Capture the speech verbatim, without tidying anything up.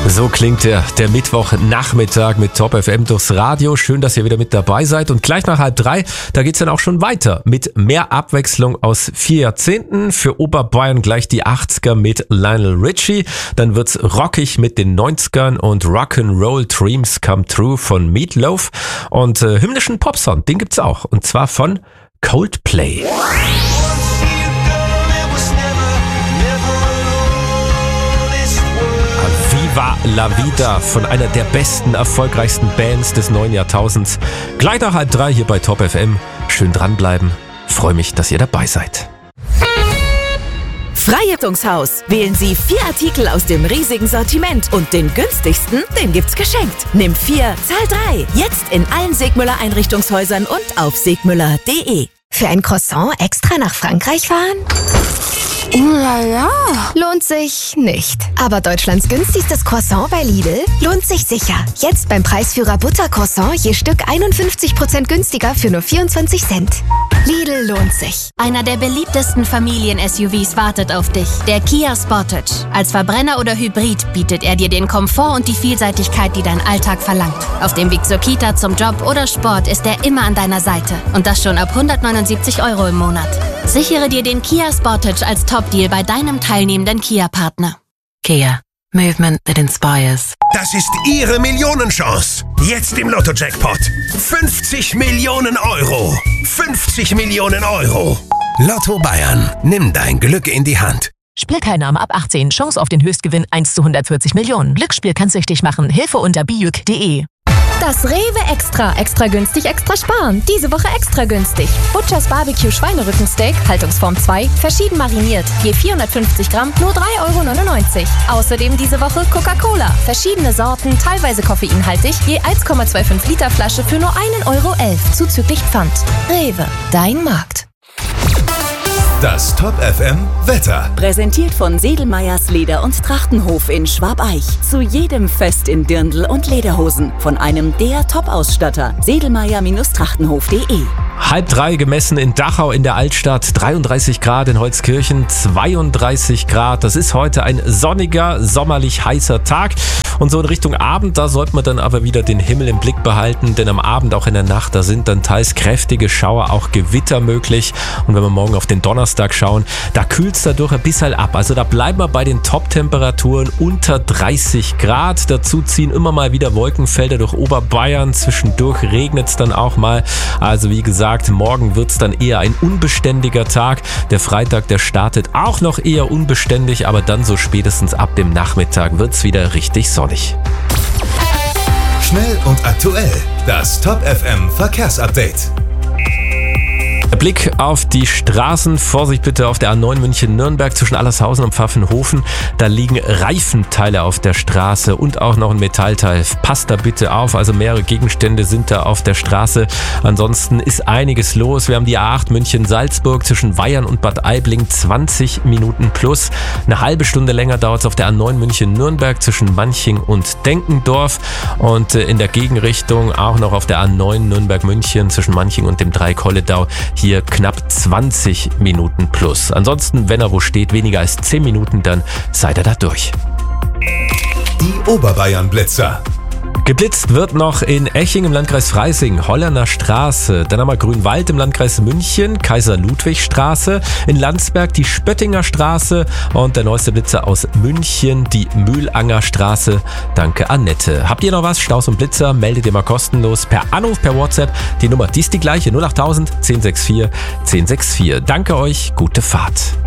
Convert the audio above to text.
So klingt der, der Mittwochnachmittag mit Top F M durchs Radio. Schön, dass ihr wieder mit dabei seid. Und gleich nach halb drei, da geht's dann auch schon weiter mit mehr Abwechslung aus vier Jahrzehnten. Für Oberbayern gleich die achtziger mit Lionel Richie. Dann wird's rockig mit den neunzigern und Rock'n'Roll Dreams Come True von Meatloaf. Und äh, hymnischen Popsong, den gibt's auch. Und zwar von Coldplay. Viva la Vida von einer der besten, erfolgreichsten Bands des neuen Jahrtausends. Gleich nach halb drei hier bei Top F M. Schön dranbleiben. Freue mich, dass ihr dabei seid. Freiheitungshaus. Wählen Sie vier Artikel aus dem riesigen Sortiment und den günstigsten, den gibt's geschenkt. Nimm vier, zahl drei. Jetzt in allen Segmüller Einrichtungshäusern und auf segmüller punkt de. Für ein Croissant extra nach Frankreich fahren? Uh, la, la. Lohnt sich nicht. Aber Deutschlands günstigstes Croissant bei Lidl lohnt sich sicher. Jetzt beim Preisführer Buttercroissant je Stück einundfünfzig Prozent günstiger für nur vierundzwanzig Cent. Lidl lohnt sich. Einer der beliebtesten Familien-S U Vs wartet auf dich. Der Kia Sportage. Als Verbrenner oder Hybrid bietet er dir den Komfort und die Vielseitigkeit, die dein Alltag verlangt. Auf dem Weg zur Kita, zum Job oder Sport ist er immer an deiner Seite. Und das schon ab hundertneunundsiebzig Euro im Monat. Sichere dir den Kia Sportage als Top-Deal bei deinem teilnehmenden Kia-Partner. Kia. Movement that inspires. Das ist Ihre Millionenchance. Jetzt im Lotto-Jackpot. fünfzig Millionen Euro. fünfzig Millionen Euro. Lotto Bayern. Nimm dein Glück in die Hand. Spielteilnahme ab achtzehn. Chance auf den Höchstgewinn eins zu hundertvierzig Millionen. Glücksspiel kann süchtig machen. Hilfe unter bijuk punkt de. Das Rewe Extra. Extra günstig, extra sparen. Diese Woche extra günstig. Butchers Barbecue Schweinerückensteak, Haltungsform zwei, verschieden mariniert. Je vierhundertfünfzig Gramm, nur drei Euro neunundneunzig. Außerdem diese Woche Coca-Cola. Verschiedene Sorten, teilweise koffeinhaltig, je eins Komma fünfundzwanzig Liter Flasche für nur ein Euro elf, zuzüglich Pfand. Rewe, dein Markt. Das Top F M Wetter. Präsentiert von Sedelmeyers Leder- und Trachtenhof in Schwabeich. Zu jedem Fest in Dirndl und Lederhosen. Von einem der Top-Ausstatter. Sedelmeyer Trachtenhof punkt de. Halb drei gemessen in Dachau in der Altstadt, dreiunddreißig Grad in Holzkirchen, zweiunddreißig Grad. Das ist heute ein sonniger, sommerlich heißer Tag. Und so in Richtung Abend, da sollte man dann aber wieder den Himmel im Blick behalten, denn am Abend, auch in der Nacht, da sind dann teils kräftige Schauer, auch Gewitter möglich. Und wenn wir morgen auf den Donnerstag schauen, da kühlt es dadurch ein bisschen ab. Also da bleiben wir bei den Top-Temperaturen unter dreißig Grad. Dazu ziehen immer mal wieder Wolkenfelder durch Oberbayern. Zwischendurch regnet es dann auch mal. Also wie gesagt, morgen wird es dann eher ein unbeständiger Tag. Der Freitag, der startet auch noch eher unbeständig, aber dann so spätestens ab dem Nachmittag wird es wieder richtig sonnig. Schnell und aktuell. Das Top F M Verkehrsupdate. Blick auf die Straßen. Vorsicht bitte auf der A neun München-Nürnberg zwischen Allershausen und Pfaffenhofen. Da liegen Reifenteile auf der Straße und auch noch ein Metallteil. Passt da bitte auf, also mehrere Gegenstände sind da auf der Straße. Ansonsten ist einiges los. Wir haben die A acht München-Salzburg zwischen Weyern und Bad Aibling, zwanzig Minuten plus. Eine halbe Stunde länger dauert es auf der A neun München-Nürnberg zwischen Manching und Denkendorf. Und in der Gegenrichtung auch noch auf der A neun Nürnberg-München zwischen Manching und dem Dreieck-Holledau. Hier knapp zwanzig Minuten plus. Ansonsten, wenn er wo steht, weniger als zehn Minuten, dann seid ihr da durch. Die Oberbayern-Blitzer. Geblitzt wird noch in Eching im Landkreis Freising, Hollerner Straße. Dann haben wir Grünwald im Landkreis München, Kaiser-Ludwig-Straße. In Landsberg die Spöttinger Straße und der neueste Blitzer aus München, die Mühlanger Straße. Danke, Annette. Habt ihr noch was? Staus und Blitzer? Meldet ihr mal kostenlos per Anruf, per WhatsApp. Die Nummer, die ist die gleiche, null achttausend, zehn sechs vier, zehn sechs vier. Danke euch, gute Fahrt.